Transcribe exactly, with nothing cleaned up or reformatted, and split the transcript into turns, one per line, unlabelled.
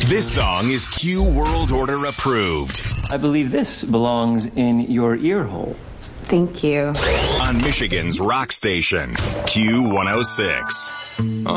This song is Q World Order approved.
I believe this belongs in your ear hole.
Thank you.
On Michigan's rock station, Q one oh six.